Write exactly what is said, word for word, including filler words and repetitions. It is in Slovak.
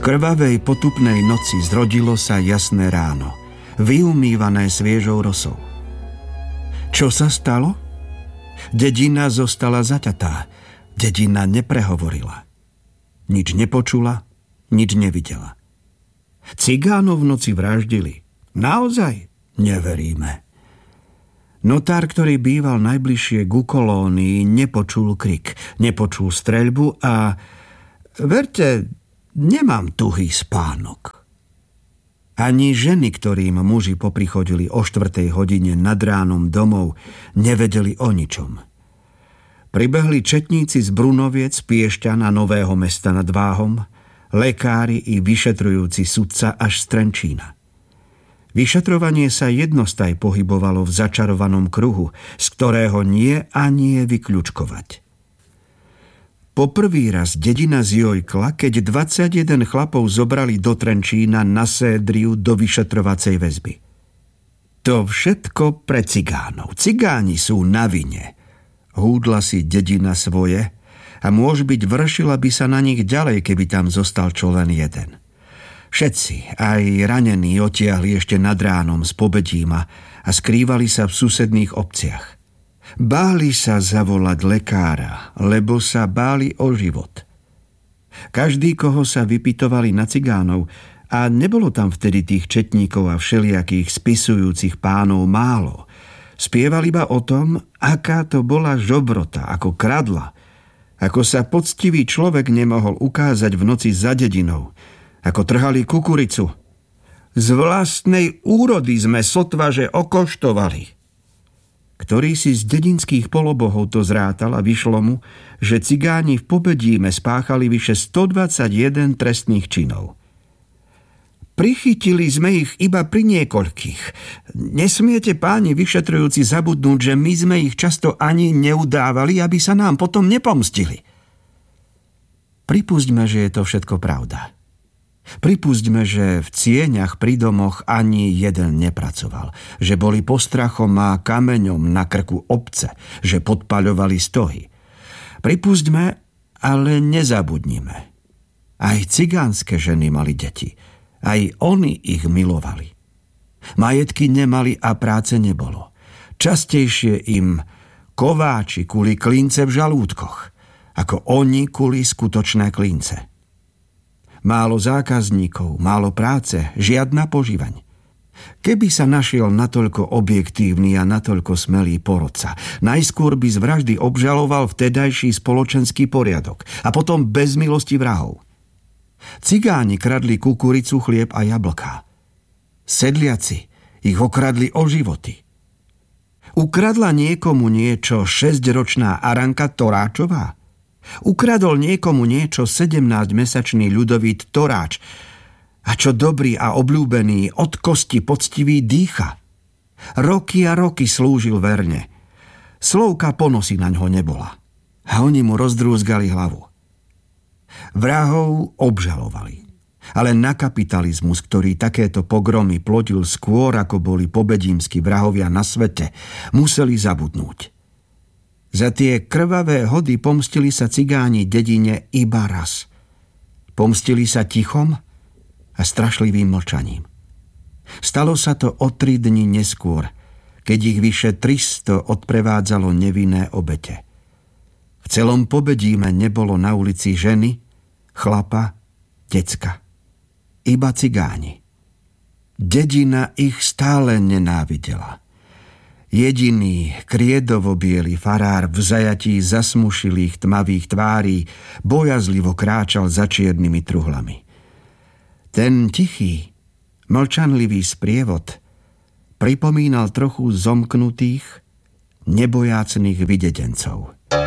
krvavej potupnej noci zrodilo sa jasné ráno, vyumývané sviežou rosou. Čo sa stalo? Dedina zostala zaťatá. Dedina neprehovorila. Nič nepočula, nič nevidela. Cigánov v noci vraždili. Naozaj? Neveríme. Notár, ktorý býval najbližšie ku kolónii, nepočul krik, nepočul streľbu a... Verte, nemám tuhý spánok. Ani ženy, ktorým muži poprichodili o štvrtej hodine nad ránom domov, nevedeli o ničom. Pribehli četníci z Brunoviec, Piešťan a Nového Mesta nad Váhom, lekári i vyšetrujúci sudca až z Trenčína. Vyšetrovanie sa jednostaj pohybovalo v začarovanom kruhu, z ktorého nie a nie vyključkovať. Poprvý raz dedina zjojkla, keď dvadsaťjeden chlapov zobrali do Trenčína na sédriu do vyšetrovacej väzby. To všetko pre cigánov. Cigáni sú na vine. Húdla si dedina svoje a môž byť vršila by sa na nich ďalej, keby tam zostal čo len jeden. Všetci, aj ranení, otiahli ešte nad ránom z Pobedíma a skrývali sa v susedných obciach. Báli sa zavolať lekára, lebo sa báli o život. Každý, koho sa vypytovali na cigánov, a nebolo tam vtedy tých četníkov a všelijakých spisujúcich pánov málo, spieval iba o tom, aká to bola žobrota, ako kradla, ako sa poctivý človek nemohol ukázať v noci za dedinou, ako trhali kukuricu. Z vlastnej úrody sme sotva, že okoštovali. Ktorý si z dedinských polobohov to zrátal a vyšlo mu, že cigáni v Pobedíme spáchali vyše stodvadsaťjeden trestných činov. Prichytili sme ich iba pri niekoľkých. Nesmiete, páni vyšetrujúci, zabudnúť, že my sme ich často ani neudávali, aby sa nám potom nepomstili. Pripustme, že je to všetko pravda. Pripustme, že v cieňach pri domoch ani jeden nepracoval, že boli postrachom a kameňom na krku obce, že podpaľovali stohy. Pripustme, ale nezabudnime. Aj cigánske ženy mali deti, aj oni ich milovali. Majetky nemali a práce nebolo. Častejšie im kováči kuli klince v žalúdkoch, ako oni kuli skutočné klince. Málo zákazníkov, málo práce, žiadna požívaň. Keby sa našiel natoľko objektívny a natoľko smelý porodca, najskôr by z vraždy obžaloval vtedajší spoločenský poriadok a potom bez milosti vrahov. Cigáni kradli kukuricu, chlieb a jablká. Sedliaci ich okradli o životy. Ukradla niekomu niečo šesťročná Aranka Toráčová? Ukradol niekomu niečo sedemnásťmesačný Ľudovít Toráč, a čo dobrý a obľúbený od kosti poctivý Dýcha. Roky a roky slúžil verne. Slovka ponosy naňho nebola a oni mu rozdrúzgali hlavu. Vrahov obžalovali, ale na kapitalizmus, ktorý takéto pogromy plodil skôr, ako boli pobedímski vrahovia na svete, museli zabudnúť. Za tie krvavé hody pomstili sa cigáni dedine iba raz. Pomstili sa tichom a strašlivým mlčaním. Stalo sa to o tri dni neskôr, keď ich vyše tristo odprevádzalo nevinné obete. V celom Pobedíme nebolo na ulici ženy, chlapa, decka. Iba cigáni. Dedina ich stále nenávidela. Jediný kriedovo-biely farár v zajatí zasmušilých tmavých tvárí bojazlivo kráčal za čiernymi truhlami. Ten tichý, mlčanlivý sprievod pripomínal trochu zomknutých, nebojácnych videdencov.